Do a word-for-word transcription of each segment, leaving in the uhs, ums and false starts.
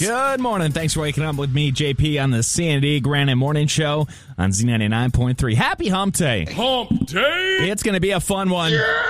Good morning. Thanks for waking up with me, J P, on the C and D Granite Morning Show on Z ninety-nine point three. Happy Hump Day. Hump Day. It's going to be a fun one.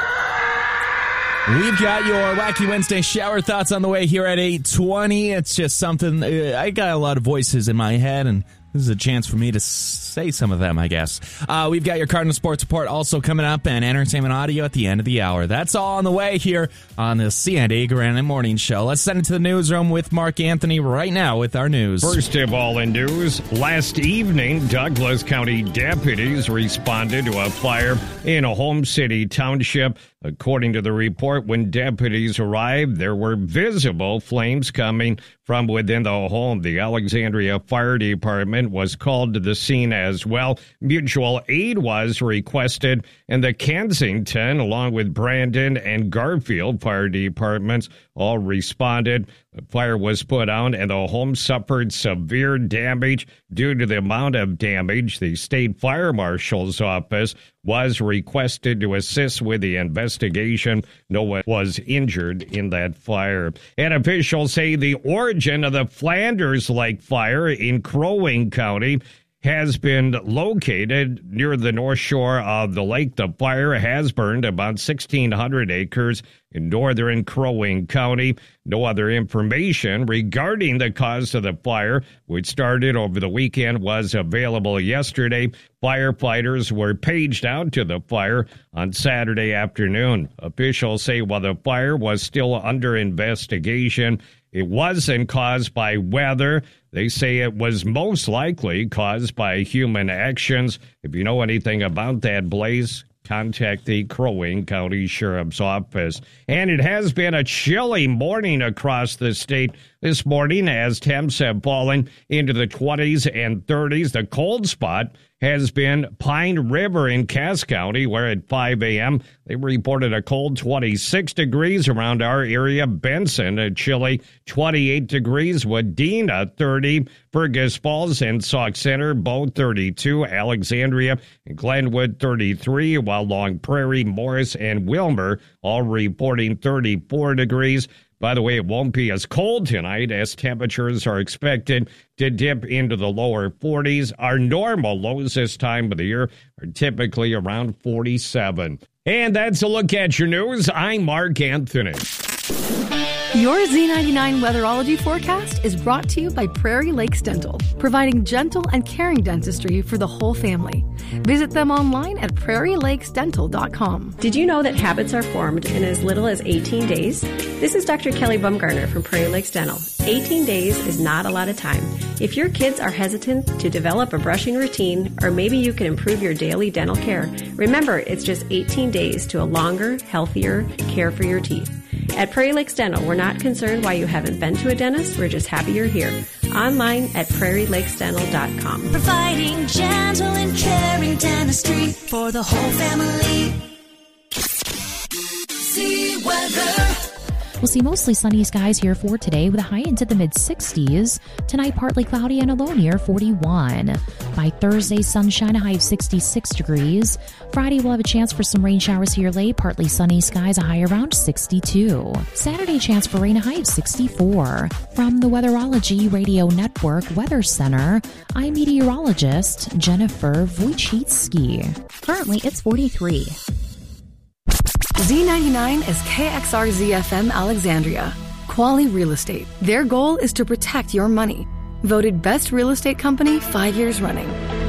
Yeah! We've got your Wacky Wednesday shower thoughts on the way here at eight twenty. It's just something, uh, I got a lot of voices in my head, and this is a chance for me to say some of them, I guess. Uh, we've got your Cardinal Sports Report also coming up, and entertainment audio at the end of the hour. That's all on the way here on the C and D Granite Morning Show. Let's send it to the newsroom with Mark Anthony right now with our news. First of all in news, last evening, Douglas County deputies responded to a fire in a Home City township. According to the report, when deputies arrived, there were visible flames coming from within the home. The Alexandria Fire Department was called to the scene as well. Mutual aid was requested, and the Kensington, along with Brandon and Garfield fire departments, all responded. The fire was put out, and the home suffered severe damage. Due to the amount of damage, the state fire marshal's office was requested to assist with the investigation. No one was injured in that fire. And officials say the origin of the Flanders Lake fire in Crow Wing County has been located near the north shore of the lake. The fire has burned about sixteen hundred acres in northern Crow Wing County. No other information regarding the cause of the fire, which started over the weekend, was available yesterday. Firefighters were paged out to the fire on Saturday afternoon. Officials say while the fire was still under investigation, it wasn't caused by weather. They say it was most likely caused by human actions. If you know anything about that blaze, contact the Crow Wing County Sheriff's Office. And it has been a chilly morning across the state this morning as temps have fallen into the twenties and thirties. The cold spot has been Pine River in Cass County, where at five a.m. they reported a cold twenty-six degrees around our area. Benson, a chilly twenty-eight degrees. Wadena, thirty. Fergus Falls and Sauk Center, both thirty-two. Alexandria and Glenwood, thirty-three. While Long Prairie, Morris, and Wilmer all reporting thirty-four degrees. By the way, it won't be as cold tonight as temperatures are expected to dip into the lower forties. Our normal lows this time of the year are typically around forty-seven. And that's a look at your news. I'm Mark Anthony. Your Z ninety-nine Weatherology forecast is brought to you by Prairie Lakes Dental, providing gentle and caring dentistry for the whole family. Visit them online at prairie lakes dental dot com. Did you know that habits are formed in as little as eighteen days? This is Doctor Kelly Bumgarner from Prairie Lakes Dental. eighteen days is not a lot of time. If your kids are hesitant to develop a brushing routine, or maybe you can improve your daily dental care, remember it's just eighteen days to a longer, healthier care for your teeth. At Prairie Lakes Dental, we're not concerned why you haven't been to a dentist. We're just happy you're here. Online at prairie lakes dental dot com. Providing gentle and caring dentistry for the whole family. See weather. We'll see mostly sunny skies here for today with a high into the mid-sixties. Tonight, partly cloudy and a low near forty-one. By Thursday, sunshine, a high of sixty-six degrees. Friday, we'll have a chance for some rain showers here late. Partly sunny skies, a high around sixty-two. Saturday, chance for rain, a high of sixty-four. From the Weatherology Radio Network Weather Center, I'm meteorologist Jennifer Wojcicki. Currently, it's forty-three. Z ninety-nine is K X R Z F M Alexandria. Quali Real Estate. Their goal is to protect your money. Voted best real estate company five years running.